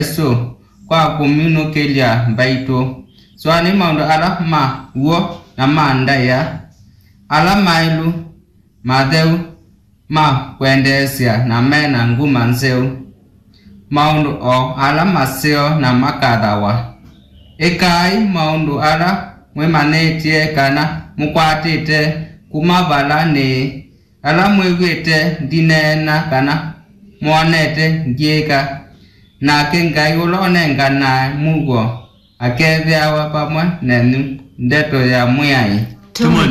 so kwa kumino kelia baito swani maundu ala ma wo na mandaya ala mailu madeu ma kwendesia na mena nguma nseu maundu o ala maseo na makadawa ekai maundu ala mwemaneitie kana mukwatite kumabala ne ala mwegwete dinena kana mwanete ndieka na kengai ulone ngana mugo akethia wa pamwe nenu ndeto ya muyai